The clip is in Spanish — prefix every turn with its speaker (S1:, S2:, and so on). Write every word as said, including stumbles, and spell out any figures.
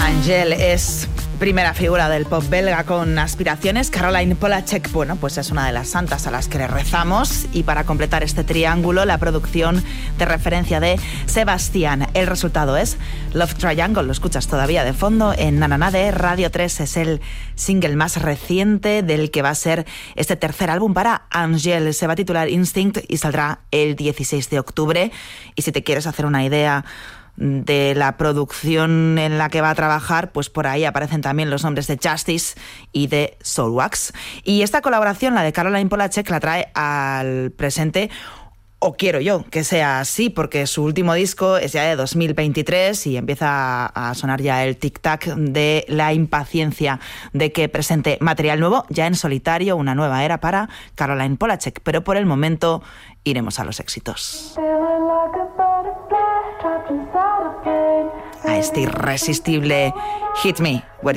S1: Angèle es primera figura del pop belga con aspiraciones. Caroline Polachek, bueno, pues es una de las santas a las que le rezamos. Y para completar este triángulo, la producción de referencia de Sebastián. El resultado es Love Triangle. Lo escuchas todavía de fondo en Nananá de Radio tres. Es el single más reciente del que va a ser este tercer álbum para Angèle. Se va a titular Instinct y saldrá el dieciséis de octubre. Y si te quieres hacer una idea de la producción en la que va a trabajar, pues por ahí aparecen también los nombres de Justice y de Soulwax. Y esta colaboración, la de Caroline Polachek, la trae al presente, o quiero yo que sea así, porque su último disco es ya de dos mil veintitrés y empieza a sonar ya el tic-tac de la impaciencia de que presente material nuevo, ya en solitario, una nueva era para Caroline Polachek. Pero por el momento iremos a los éxitos. A este irresistible Hit Me.